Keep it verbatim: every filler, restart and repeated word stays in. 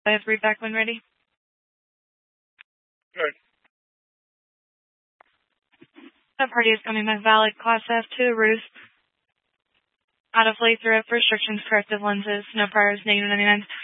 I have read back when ready. Good. The party is coming back valid. Class F to Ruth. Out of late through restrictions, corrective lenses, no priors, negative ninety-nines.